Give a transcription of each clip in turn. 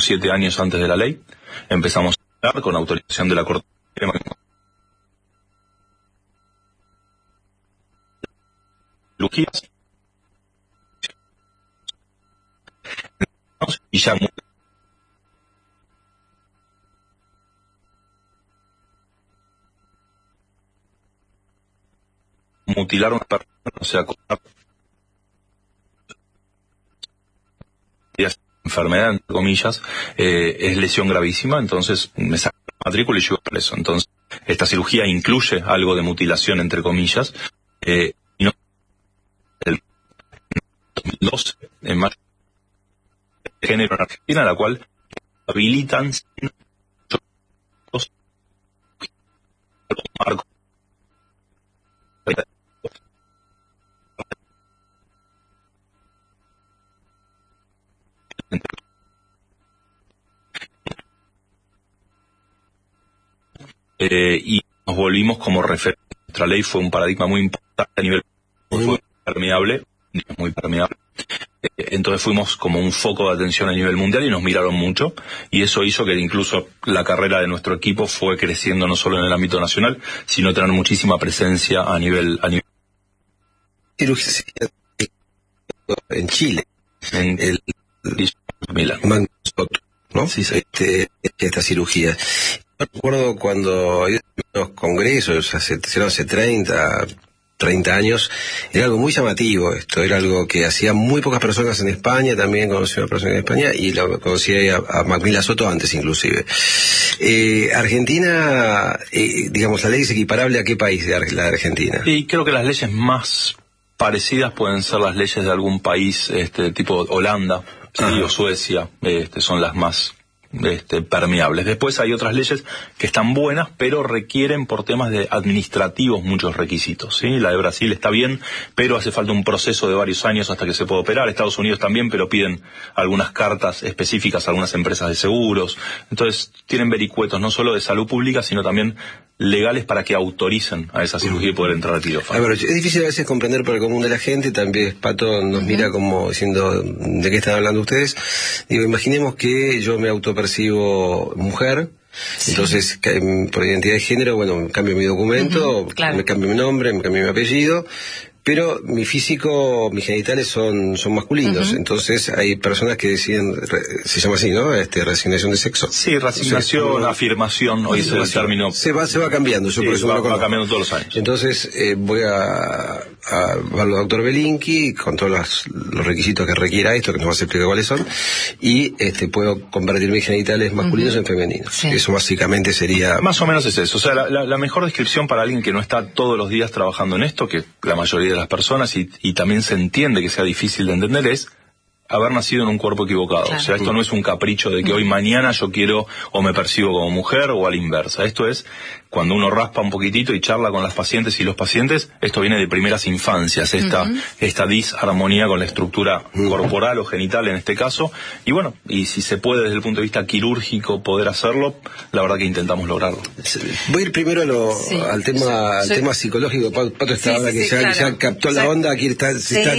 7 años antes de la ley. Empezamos a hablar con autorización de la Corte Suprema. Y ya mutilar a una persona, o sea, enfermedad, entre comillas, es lesión gravísima, entonces me sacan la matrícula y llego preso. Entonces, esta cirugía incluye algo de mutilación, entre comillas, y no, el 2012, en mayo, de género en Argentina, la cual habilitan marco y nos volvimos como referente. Nuestra ley fue un paradigma muy importante a nivel muy permeable. Entonces fuimos como un foco de atención a nivel mundial y nos miraron mucho, y eso hizo que incluso la carrera de nuestro equipo fue creciendo no solo en el ámbito nacional, sino tener muchísima presencia a nivel en Chile, en el Milán, ¿no? Sí, sí. Esta cirugía. Yo recuerdo cuando hay los congresos hace 30 años, era algo muy llamativo esto, era algo que hacían muy pocas personas en España, también conocí a una persona en España, y lo conocí a Macmillan Soto antes inclusive. Argentina, digamos, la ley es equiparable a qué país de la Argentina. Y creo que las leyes más parecidas pueden ser las leyes de algún país, tipo Holanda, ¿sí? O Suecia, son las más permeables. Después hay otras leyes que están buenas, pero requieren por temas de administrativos muchos requisitos, ¿sí? La de Brasil está bien, pero hace falta un proceso de varios años hasta que se pueda operar. Estados Unidos también, pero piden algunas cartas específicas a algunas empresas de seguros. Entonces tienen vericuetos no solo de salud pública, sino también legales para que autoricen a esa cirugía y poder entrar al quirófano. Es difícil a veces comprender por el común de la gente. También Pato nos mira como diciendo, ¿de qué están hablando ustedes? Digo, imaginemos que yo me autopercibo mujer. Sí. Entonces, por identidad de género, bueno, cambio mi documento, claro, me cambio mi nombre, me cambio mi apellido, pero mi físico, mis genitales son masculinos. Entonces hay personas que deciden, se llama así, ¿no? Resignación de sexo. Sí, resignación, afirmación, hoy es el término. Se va cambiando, yo por eso va cambiando todos los años. Entonces voy a verlo al doctor Belinqui con todos los requisitos que requiera esto, que nos va a explicar cuáles son, y puedo convertir mis genitales masculinos en femeninos. Sí. Eso básicamente sería... Más o menos es eso. O sea, la mejor descripción para alguien que no está todos los días trabajando en esto, que la mayoría de las personas, y también se entiende que sea difícil de entender, es haber nacido en un cuerpo equivocado. Claro. O sea, esto no es un capricho de que hoy mañana yo quiero o me percibo como mujer o a la inversa. Esto es cuando uno raspa un poquitito y charla con las pacientes y los pacientes, esto viene de primeras infancias, esta disarmonía con la estructura corporal o genital en este caso, y bueno, y si se puede desde el punto de vista quirúrgico poder hacerlo, la verdad que intentamos lograrlo. Voy a ir primero al tema psicológico. Pato está ahora que ya captó la onda, aquí está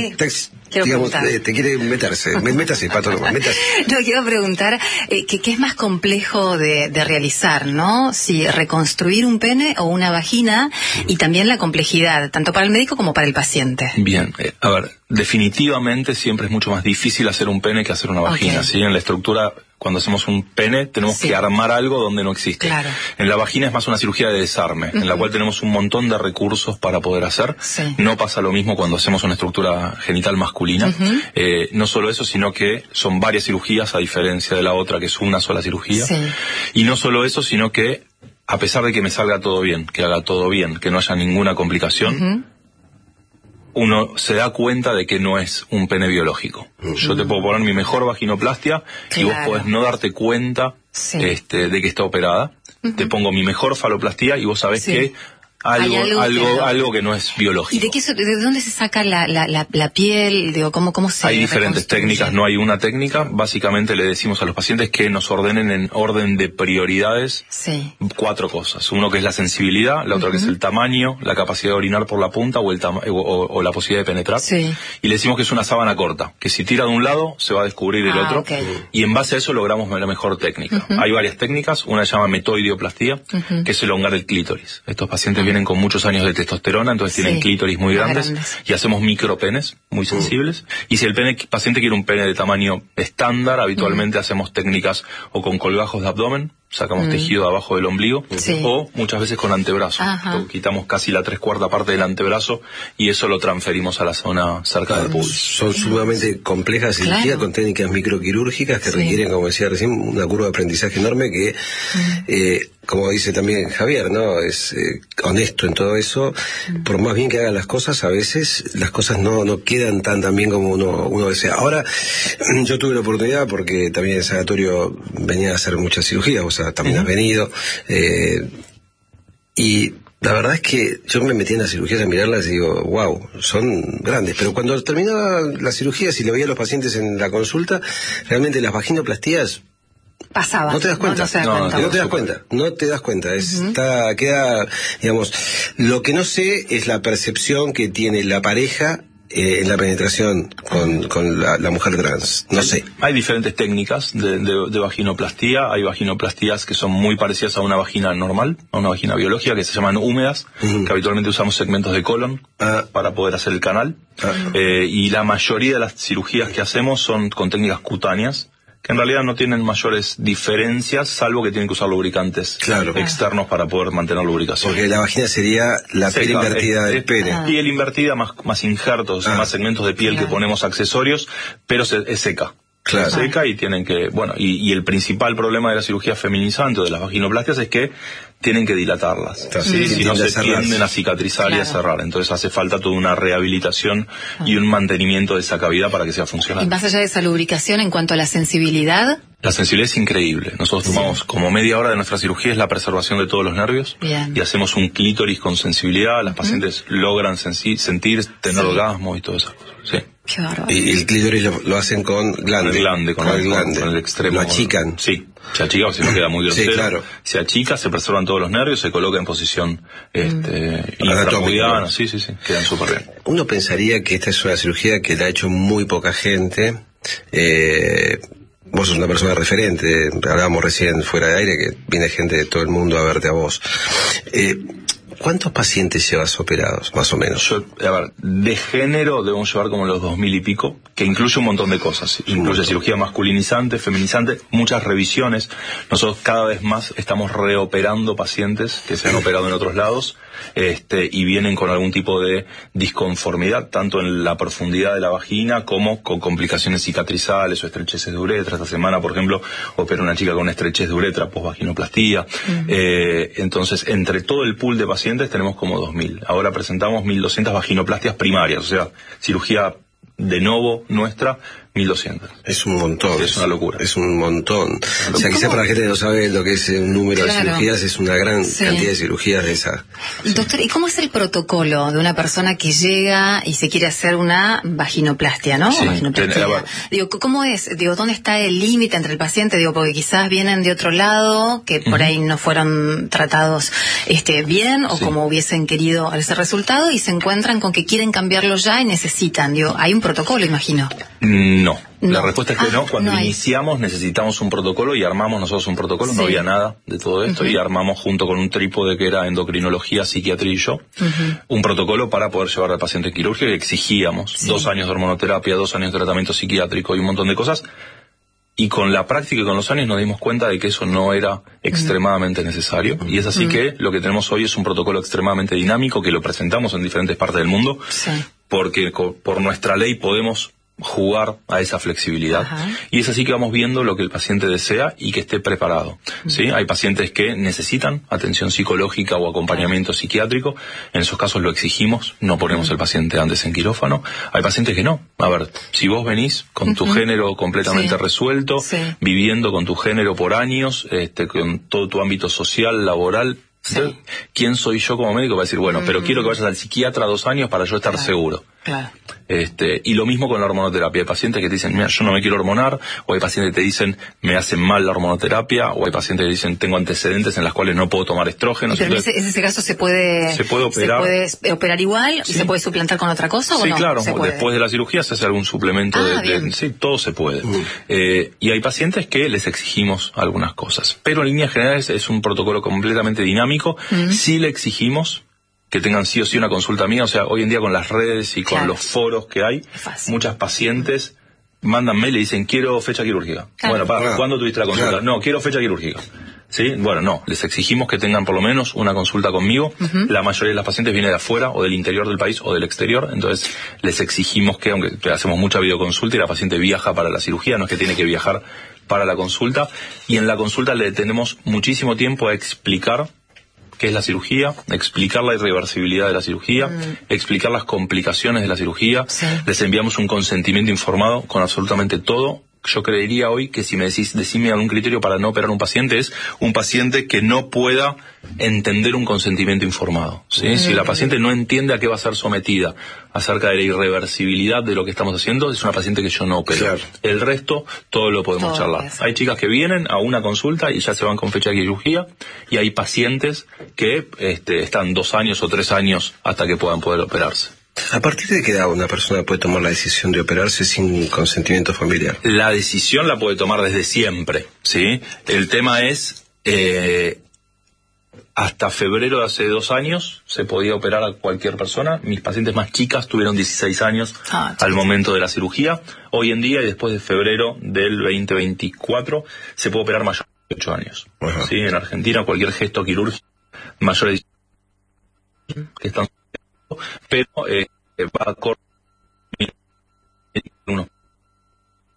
digamos, te quiere meterse. Métase, Pato, métase. No, quiero preguntar, ¿qué es más complejo de realizar, no? Si reconstruir un pene o una vagina, y también la complejidad, tanto para el médico como para el paciente. Bien, a ver, definitivamente siempre es mucho más difícil hacer un pene que hacer una vagina, ¿sí? En la estructura, cuando hacemos un pene, tenemos que armar algo donde no existe. Claro. En la vagina es más una cirugía de desarme, en la cual tenemos un montón de recursos para poder hacer. No pasa lo mismo cuando hacemos una estructura genital masculina. No solo eso, sino que son varias cirugías, a diferencia de la otra, que es una sola cirugía. Y no solo eso, sino que, a pesar de que me salga todo bien, que haga todo bien, que no haya ninguna complicación, uno se da cuenta de que no es un pene biológico. Yo te puedo poner mi mejor vaginoplastia y vos podés no darte cuenta de que está operada. Te pongo mi mejor faloplastía y vos sabés que algo que no es biológico. ¿Y de dónde se saca la piel? Digo, ¿cómo se Hay diferentes técnicas, no hay una técnica. Básicamente le decimos a los pacientes que nos ordenen en orden de prioridades 4 cosas. Uno que es la sensibilidad, la otra que es el tamaño, la capacidad de orinar por la punta o la posibilidad de penetrar. Y le decimos que es una sábana corta, que si tira de un lado se va a descubrir el otro. Y en base a eso logramos la mejor técnica. Hay varias técnicas, una se llama metoidioplastia, que es elongar el clítoris. Estos pacientes vienen con muchos años de testosterona, entonces tienen clítoris muy grandes y hacemos micropenes muy sensibles. Y si el paciente quiere un pene de tamaño estándar, habitualmente hacemos técnicas o con colgajos de abdomen, sacamos tejido abajo del ombligo, o muchas veces con antebrazo. Quitamos casi la 3/4 parte del antebrazo y eso lo transferimos a la zona cerca del pubis. Son sumamente complejas cirugías con técnicas microquirúrgicas que requieren, como decía recién, una curva de aprendizaje enorme que, como dice también Javier, ¿no? Es honesto en todo eso. Por más bien que hagan las cosas, a veces las cosas no quedan tan bien como uno desea. Ahora, yo tuve la oportunidad, porque también el sanatorio venía a hacer muchas cirugías, o sea, también has venido, y la verdad es que yo me metí en las cirugías a mirarlas y digo, wow, son grandes. Pero cuando terminaba la cirugía, si le veía a los pacientes en la consulta, realmente las vaginoplastías pasaba. No te das cuenta. No te das cuenta. Queda, digamos, lo que no sé es la percepción que tiene la pareja en la penetración con la mujer trans. No sé. Hay diferentes técnicas de vaginoplastia. Hay vaginoplastías que son muy parecidas a una vagina normal, a una vagina biológica, que se llaman húmedas, que habitualmente usamos segmentos de colon para poder hacer el canal. Y la mayoría de las cirugías que hacemos son con técnicas cutáneas, que en realidad no tienen mayores diferencias, salvo que tienen que usar lubricantes externos para poder mantener lubricación. Porque la vagina sería la piel invertida del pene. Piel invertida, más injertos, más segmentos de piel que ponemos accesorios, pero es seca. Seca y tienen que, y el principal problema de la cirugía feminizante o de las vaginoplastias es que tienen que dilatarlas. Si no se tienden a cicatrizar y a cerrar. Entonces hace falta toda una rehabilitación y un mantenimiento de esa cavidad para que sea funcional. Y más allá de esa lubricación, en cuanto a la sensibilidad... La sensibilidad es increíble. Nosotros tomamos como media hora de nuestra cirugía es la preservación de todos los nervios. Y hacemos un clítoris con sensibilidad. Las pacientes logran sentir, tener orgasmo y todas esas cosas. Qué bárbaro. Y el clítoris lo hacen con glande. Con el extremo. Lo achican. Sí. Se achica o si no queda muy grosero. Se achica, se preservan todos los nervios, se coloca en posición intramudiana. Sí. Quedan súper bien. Uno pensaría que esta es una cirugía que la ha hecho muy poca gente. Vos sos una persona referente. Hablábamos recién fuera de aire que viene gente de todo el mundo a verte a vos. ¿Cuántos pacientes llevas operados, más o menos? De género debemos llevar como los 2000 y pico, que incluye un montón de cosas. Incluye cirugía masculinizante, feminizante, muchas revisiones. Nosotros cada vez más estamos reoperando pacientes que se han operado en otros lados, y vienen con algún tipo de disconformidad, tanto en la profundidad de la vagina como con complicaciones cicatrizales o estrecheces de uretra. Esta semana, por ejemplo, operé una chica con estrechez de uretra post-vaginoplastia. Entonces, entre todo el pool de pacientes tenemos como 2000. Ahora presentamos 1200 vaginoplastias primarias, o sea, cirugía de novo nuestra, 1200. Es un montón. Es una locura. Es un montón. O sea, quizá para la gente que no sabe lo que es un número de cirugías, es una gran cantidad de cirugías de esa. Doctor, ¿y cómo es el protocolo de una persona que llega y se quiere hacer una vaginoplastia, ¿no? Digo, ¿cómo es? Digo, ¿dónde está el límite entre el paciente? Digo, porque quizás vienen de otro lado, que por ahí no fueron tratados bien o como hubiesen querido ese resultado, y se encuentran con que quieren cambiarlo ya y necesitan. Digo, hay un protocolo, imagino. No. La respuesta es que no. Cuando iniciamos necesitamos un protocolo y armamos nosotros un protocolo. No había nada de todo esto y armamos junto con un trípode que era endocrinología, psiquiatría y yo, un protocolo para poder llevar al paciente quirúrgico, y exigíamos 2 años de hormonoterapia, 2 años de tratamiento psiquiátrico y un montón de cosas. Y con la práctica y con los años nos dimos cuenta de que eso no era extremadamente necesario. Y es así que lo que tenemos hoy es un protocolo extremadamente dinámico que lo presentamos en diferentes partes del mundo, porque por nuestra ley podemos jugar a esa flexibilidad. Y es así que vamos viendo lo que el paciente desea y que esté preparado. Hay pacientes que necesitan atención psicológica o acompañamiento psiquiátrico. En esos casos lo exigimos, no ponemos el paciente antes en quirófano. Hay pacientes que no. A ver, si vos venís con tu género completamente resuelto, viviendo con tu género por años, con todo tu ámbito social, laboral, Sí. Entonces, ¿quién soy yo como médico para decir, bueno, pero quiero que vayas al psiquiatra 2 años para yo estar seguro? Claro. Y lo mismo con la hormonoterapia. Hay pacientes que te dicen, mira, yo no me quiero hormonar, o hay pacientes que te dicen, me hace mal la hormonoterapia, o hay pacientes que dicen, tengo antecedentes en las cuales no puedo tomar estrógenos. Pero en ese caso se puede operar. ¿Se puede operar igual? ¿Sí? ¿Se puede suplantar con otra cosa o no? Sí, claro. Después de la cirugía se hace algún suplemento. Sí, todo se puede. Y hay pacientes que les exigimos algunas cosas. Pero en líneas generales es un protocolo completamente dinámico. Sí le exigimos que tengan sí o sí una consulta mía. O sea, hoy en día con las redes y con los foros que hay, muchas pacientes mandan mail y dicen, quiero fecha quirúrgica. Bueno, ¿cuándo tuviste la consulta? No, quiero fecha quirúrgica. ¿Sí? Bueno, no, les exigimos que tengan por lo menos una consulta conmigo. La mayoría de las pacientes viene de afuera o del interior del país o del exterior, entonces les exigimos que, aunque hacemos mucha videoconsulta y la paciente viaja para la cirugía, no es que tiene que viajar para la consulta, y en la consulta le tenemos muchísimo tiempo a explicar qué es la cirugía, explicar la irreversibilidad de la cirugía, explicar las complicaciones de la cirugía. Les enviamos un consentimiento informado con absolutamente todo. Yo creería hoy que si me decís, decime algún criterio para no operar un paciente, es un paciente que no pueda entender un consentimiento informado, ¿sí? Si la paciente no entiende a qué va a ser sometida acerca de la irreversibilidad de lo que estamos haciendo, es una paciente que yo no opero. Claro. El resto, todo lo podemos charlar. Hay chicas que vienen a una consulta y ya se van con fecha de cirugía, y hay pacientes que están 2 años o 3 años hasta que puedan poder operarse. ¿A partir de qué edad una persona puede tomar la decisión de operarse sin consentimiento familiar? La decisión la puede tomar desde siempre, ¿sí? El tema es, hasta febrero de hace 2 años se podía operar a cualquier persona. Mis pacientes más chicas tuvieron 16 años al momento de la cirugía. Hoy en día, y después de febrero del 2024, se puede operar mayores de 18 años. ¿Sí? En Argentina, cualquier gesto quirúrgico mayor de 18 años que están, pero va a correr